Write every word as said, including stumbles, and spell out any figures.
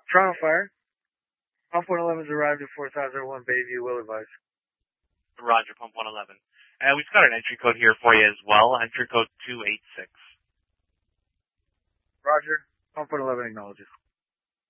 Toronto Fire. Pump one eleven's arrived at four thousand one Bayview, will advise. Roger, Pump one eleven. Uh, we've got an entry code here for you as well, entry code two eight six. Roger, Pump one eleven acknowledges.